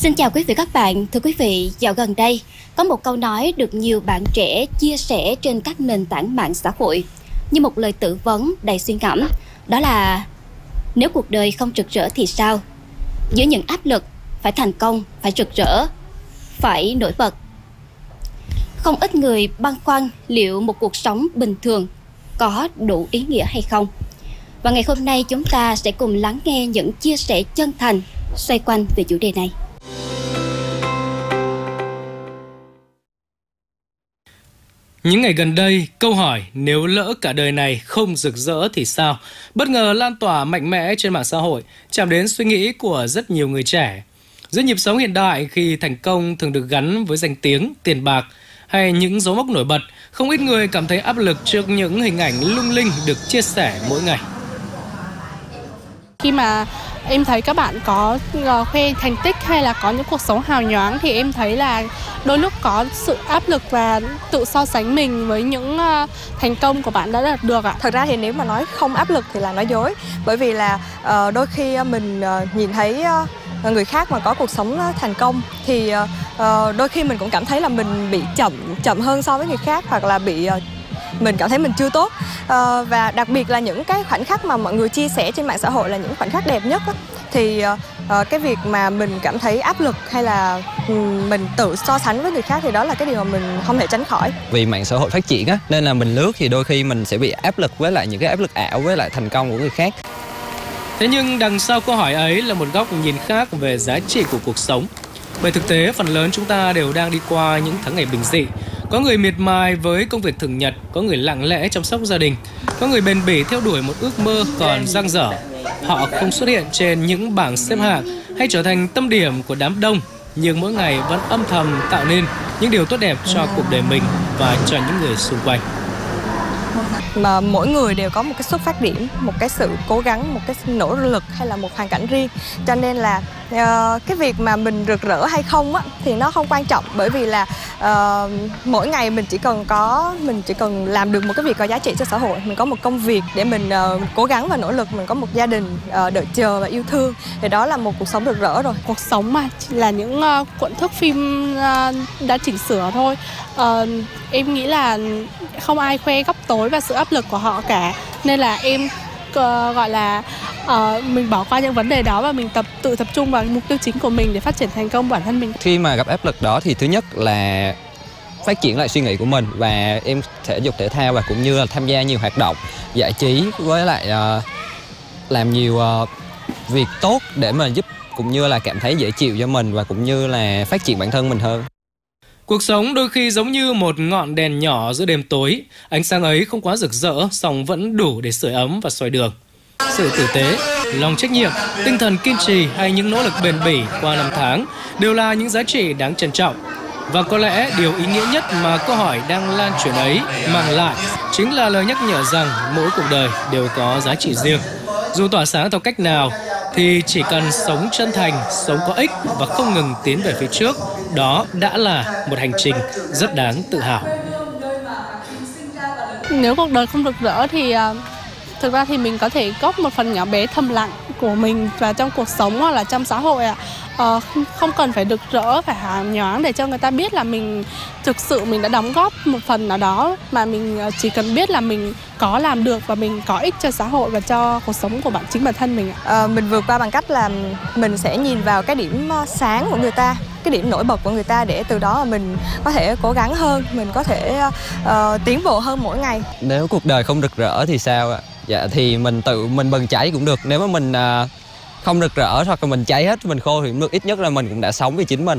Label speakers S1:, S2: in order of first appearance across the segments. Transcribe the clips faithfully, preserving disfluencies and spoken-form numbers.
S1: Xin chào quý vị các bạn. Thưa quý vị, dạo gần đây có một câu nói được nhiều bạn trẻ chia sẻ trên các nền tảng mạng xã hội như một lời tự vấn đầy suy ngẫm. Đó là nếu cuộc đời không rực rỡ thì sao? Giữa những áp lực, phải thành công, phải rực rỡ, phải nổi bật. Không ít người băn khoăn liệu một cuộc sống bình thường có đủ ý nghĩa hay không. Và ngày hôm nay chúng ta sẽ cùng lắng nghe những chia sẻ chân thành xoay quanh về chủ đề này.
S2: Những ngày gần đây, câu hỏi nếu lỡ cả đời này không rực rỡ thì sao? Bất ngờ lan tỏa mạnh mẽ trên mạng xã hội, chạm đến suy nghĩ của rất nhiều người trẻ. Giữa nhịp sống hiện đại khi thành công thường được gắn với danh tiếng, tiền bạc hay những dấu mốc nổi bật, không ít người cảm thấy áp lực trước những hình ảnh lung linh được chia sẻ mỗi ngày.
S3: Khi mà em thấy các bạn có khoe thành tích hay là có những cuộc sống hào nhoáng thì em thấy là đôi lúc có sự áp lực và tự so sánh mình với những thành công của bạn đã đạt được ạ.
S4: Thật ra thì nếu mà nói không áp lực thì là nói dối. Bởi vì là uh, đôi khi mình uh, nhìn thấy uh, người khác mà có cuộc sống thành công thì uh, đôi khi mình cũng cảm thấy là mình bị chậm chậm hơn so với người khác, hoặc là bị uh, mình cảm thấy mình chưa tốt. Uh, và đặc biệt là những cái khoảnh khắc mà mọi người chia sẻ trên mạng xã hội là những khoảnh khắc đẹp nhất á, thì uh, cái việc mà mình cảm thấy áp lực hay là um, mình tự so sánh với người khác thì đó là cái điều mà mình không thể tránh khỏi.
S5: Vì mạng xã hội phát triển á, nên là mình lướt thì đôi khi mình sẽ bị áp lực với lại những cái áp lực ảo với lại thành công của người khác.
S2: Thế nhưng đằng sau câu hỏi ấy là một góc nhìn khác về giá trị của cuộc sống. Bởi thực tế, phần lớn chúng ta đều đang đi qua những tháng ngày bình dị. Có người miệt mài với công việc thường nhật, có người lặng lẽ chăm sóc gia đình, có người bền bỉ theo đuổi một ước mơ còn dang dở. Họ không xuất hiện trên những bảng xếp hạng hay trở thành tâm điểm của đám đông, nhưng mỗi ngày vẫn âm thầm tạo nên những điều tốt đẹp cho cuộc đời mình và cho những người xung quanh.
S4: Mà mỗi người đều có một cái xuất phát điểm, một cái sự cố gắng, một cái nỗ lực hay là một hoàn cảnh riêng. Cho nên là uh, cái việc mà mình rực rỡ hay không á, thì nó không quan trọng, bởi vì là uh, mỗi ngày mình chỉ cần có mình chỉ cần làm được một cái việc có giá trị cho xã hội, mình có một công việc để mình uh, cố gắng và nỗ lực, mình có một gia đình uh, đợi chờ và yêu thương, thì đó là một cuộc sống rực rỡ rồi.
S3: Cuộc sống mà chỉ là những uh, cuộn thước phim uh, đã chỉnh sửa thôi. Uh, em nghĩ là không ai khoe góc tối và sự áp lực của họ cả, nên là em uh, gọi là uh, mình bỏ qua những vấn đề đó và mình tập tự tập trung vào mục tiêu chính của mình để phát triển thành công bản thân mình.
S5: Khi mà gặp áp lực đó thì thứ nhất là phát triển lại suy nghĩ của mình, và em thể dục thể thao và cũng như là tham gia nhiều hoạt động giải trí, với lại uh, làm nhiều uh, việc tốt để mà giúp cũng như là cảm thấy dễ chịu cho mình và cũng như là phát triển bản thân mình hơn.
S2: Cuộc sống đôi khi giống như một ngọn đèn nhỏ giữa đêm tối. Ánh sáng ấy không quá rực rỡ, song vẫn đủ để sưởi ấm và soi đường. Sự tử tế, lòng trách nhiệm, tinh thần kiên trì hay những nỗ lực bền bỉ qua năm tháng đều là những giá trị đáng trân trọng. Và có lẽ điều ý nghĩa nhất mà câu hỏi đang lan truyền ấy mang lại chính là lời nhắc nhở rằng mỗi cuộc đời đều có giá trị riêng. Dù tỏa sáng theo cách nào thì chỉ cần sống chân thành, sống có ích và không ngừng tiến về phía trước, đó đã là một hành trình rất đáng tự hào.
S3: Nếu cuộc đời không rực rỡ thì uh, thực ra thì mình có thể góp một phần nhỏ bé thầm lặng của mình vào trong cuộc sống hoặc là trong xã hội ạ. Uh, không cần phải rực rỡ, phải hào nhoáng để cho người ta biết là mình thực sự mình đã đóng góp một phần nào đó, mà mình chỉ cần biết là mình có làm được và mình có ích cho xã hội và cho cuộc sống của bạn chính bản thân mình ạ.
S4: Uh, mình vượt qua bằng cách là mình sẽ nhìn vào cái điểm sáng của người ta, cái điểm nổi bật của người ta, để từ đó mình có thể cố gắng hơn, mình có thể uh, tiến bộ hơn mỗi ngày.
S5: Nếu cuộc đời không rực rỡ thì sao ạ? Dạ thì mình tự mình bần cháy cũng được. Nếu mà mình uh, không rực rỡ hoặc là mình cháy hết, mình khô thì cũng được, ít nhất là mình cũng đã sống vì chính mình.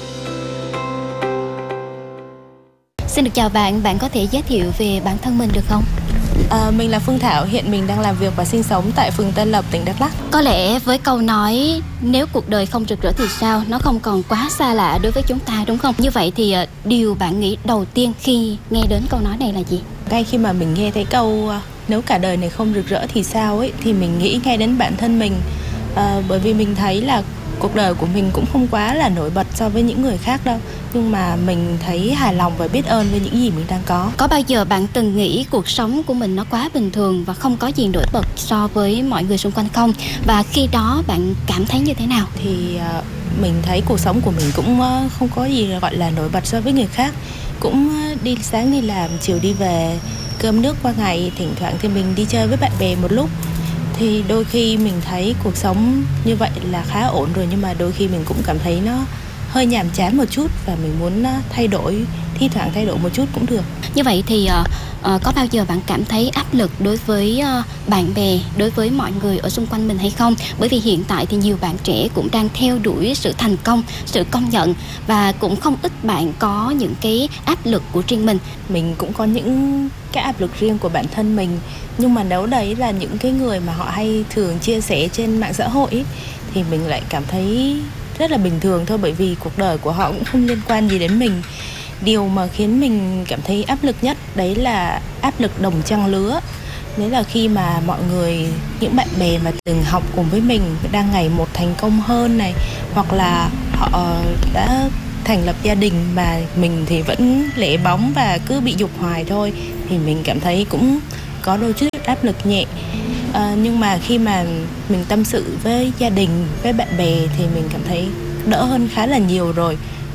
S1: Xin được chào bạn, bạn có thể giới thiệu về bản thân mình được không?
S6: À, mình là Phương Thảo, hiện mình đang làm việc và sinh sống tại phường Tân Lập, tỉnh Đắk Lắk.
S1: Có lẽ với câu nói nếu cuộc đời không rực rỡ thì sao, nó không còn quá xa lạ đối với chúng ta đúng không? Như vậy thì điều bạn nghĩ đầu tiên khi nghe đến câu nói này là gì?
S6: Ngay khi mà mình nghe thấy câu nếu cả đời này không rực rỡ thì sao ấy, thì mình nghĩ ngay đến bản thân mình. À, bởi vì mình thấy là cuộc đời của mình cũng không quá là nổi bật so với những người khác đâu. nhưng mà mình thấy hài lòng và biết ơn với những gì mình đang có.
S1: Có bao giờ bạn từng nghĩ cuộc sống của mình nó quá bình thường và không có gì nổi bật so với mọi người xung quanh không? Và khi đó bạn cảm thấy như thế nào?
S6: Thì uh, mình thấy cuộc sống của mình cũng uh, không có gì gọi là nổi bật so với người khác. Cũng uh, đi sáng đi làm, chiều đi về, cơm nước qua ngày, thỉnh thoảng thì mình đi chơi với bạn bè một lúc. Thì đôi khi mình thấy cuộc sống như vậy là khá ổn rồi, nhưng mà đôi khi mình cũng cảm thấy nó hơi nhàm chán một chút và mình muốn thay đổi, thi thoảng thay đổi một chút cũng được.
S1: Như vậy thì uh, uh, có bao giờ bạn cảm thấy áp lực đối với uh, bạn bè, đối với mọi người ở xung quanh mình hay không? Bởi vì hiện tại thì nhiều bạn trẻ cũng đang theo đuổi sự thành công, sự công nhận, và cũng không ít bạn có những cái áp lực của riêng mình.
S6: Mình cũng có những cái áp lực riêng của bản thân mình, nhưng mà nếu đấy là những cái người mà họ hay thường chia sẻ trên mạng xã hội ấy, thì mình lại cảm thấy rất là bình thường thôi, bởi vì cuộc đời của họ cũng không liên quan gì đến mình. Điều mà khiến mình cảm thấy áp lực nhất đấy là áp lực đồng trang lứa. Đấy là khi mà mọi người, những bạn bè mà từng học cùng với mình đang ngày một thành công hơn này, hoặc là họ đã thành lập gia đình mà mình thì vẫn lẻ bóng và cứ bị dục hoài thôi, thì mình cảm thấy cũng có đôi chút áp lực nhẹ. À, nhưng mà khi mà mình tâm sự với gia đình, với bạn bè thì mình cảm thấy đỡ hơn khá là nhiều rồi.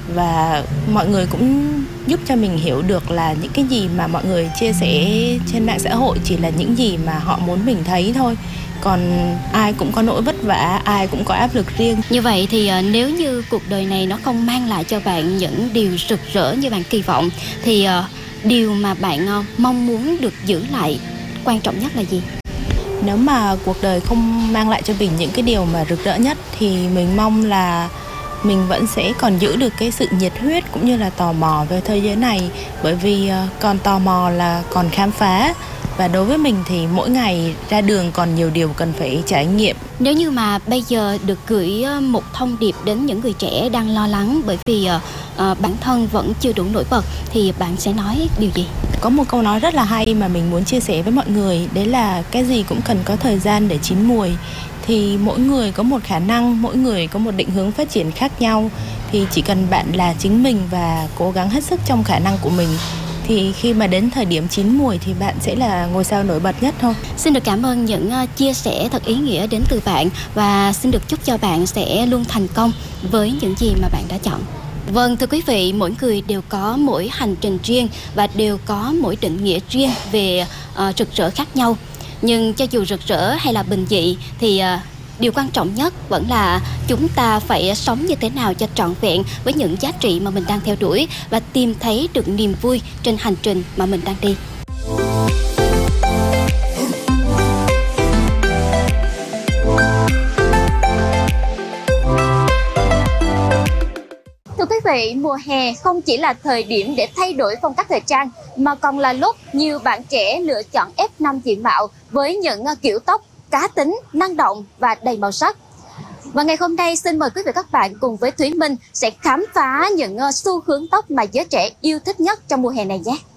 S6: Và mọi người cũng giúp cho mình hiểu được là những cái gì mà mọi người chia sẻ trên mạng xã hội chỉ là những gì mà họ muốn mình thấy thôi. Còn ai cũng có nỗi vất vả, ai cũng có áp lực riêng.
S1: Như vậy thì uh, nếu như cuộc đời này nó không mang lại cho bạn những điều rực rỡ như bạn kỳ vọng, thì uh, điều mà bạn uh, mong muốn được giữ lại quan trọng nhất là gì?
S6: Nếu mà cuộc đời không mang lại cho mình những cái điều mà rực rỡ nhất thì mình mong là mình vẫn sẽ còn giữ được cái sự nhiệt huyết cũng như là tò mò về thế giới này. Bởi vì còn tò mò là còn khám phá. Và đối với mình thì mỗi ngày ra đường còn nhiều điều cần phải trải nghiệm.
S1: Nếu như mà bây giờ được gửi một thông điệp đến những người trẻ đang lo lắng bởi vì uh, uh, bản thân vẫn chưa đủ nổi bật, thì bạn sẽ nói điều gì?
S6: Có một câu nói rất là hay mà mình muốn chia sẻ với mọi người. Đấy là cái gì cũng cần có thời gian để chín mùi. Thì mỗi người có một khả năng, mỗi người có một định hướng phát triển khác nhau. Thì chỉ cần bạn là chính mình và cố gắng hết sức trong khả năng của mình, thì khi mà đến thời điểm chín mùi thì bạn sẽ là ngôi sao nổi bật nhất thôi.
S1: Xin được cảm ơn những uh, chia sẻ thật ý nghĩa đến từ bạn, và xin được chúc cho bạn sẽ luôn thành công với những gì mà bạn đã chọn. Vâng, thưa quý vị, mỗi người đều có mỗi hành trình riêng và đều có mỗi định nghĩa riêng về uh, rực rỡ khác nhau. Nhưng cho dù rực rỡ hay là bình dị thì uh, điều quan trọng nhất vẫn là chúng ta phải sống như thế nào cho trọn vẹn với những giá trị mà mình đang theo đuổi và tìm thấy được niềm vui trên hành trình mà mình đang đi. Thưa quý vị, mùa hè không chỉ là thời điểm để thay đổi phong cách thời trang, mà còn là lúc nhiều bạn trẻ lựa chọn ép năm diện mạo với những kiểu tóc cá tính, năng động và đầy màu sắc. Và ngày hôm nay xin mời quý vị các bạn cùng với Thúy Minh sẽ khám phá những xu hướng tóc mà giới trẻ yêu thích nhất trong mùa hè này nhé.